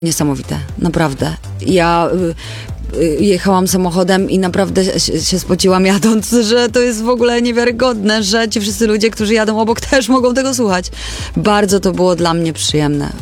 Niesamowite, naprawdę. Ja jechałam samochodem i naprawdę się spociłam jadąc, że to jest w ogóle niewiarygodne, że ci wszyscy ludzie, którzy jadą obok, też mogą tego słuchać. Bardzo to było dla mnie przyjemne.